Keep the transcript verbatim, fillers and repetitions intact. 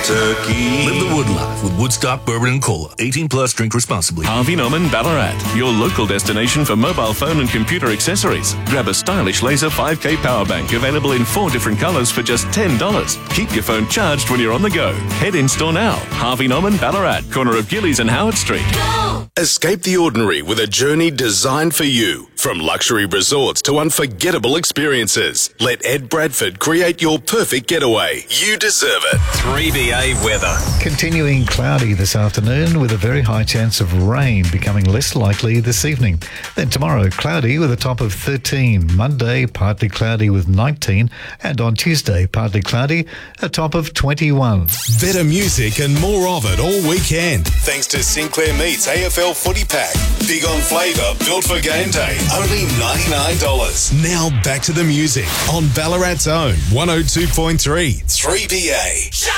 turkey. Live the Wood life with Woodstock Bourbon and Cola. eighteen plus, drink responsibly. Harvey Norman Ballarat, your local destination for mobile phone and computer accessories. Grab a stylish laser five K power bank available in four different colours for just ten dollars. Keep your phone charged when you're on the go. Head in store now. Harvey Norman Ballarat, corner of Gillies and Howard Street. Go! Escape the ordinary with a journey designed for you. From luxury resorts to unforgettable experiences, let Ed Bradford create your perfect getaway. You deserve it. three B A weather. Continuing cloudy this afternoon with a very high chance of rain becoming less likely this evening. Then tomorrow, cloudy with a top of thirteen. Monday, partly cloudy with nineteen. And on Tuesday, partly cloudy, a top of twenty-one. Better music and more of it all weekend. Thanks to Sinclair Meats A F L Footy Pack. Big on flavour, built for game day. Only ninety-nine dollars. Now back to the music on Ballarat's own one oh two point three three B A.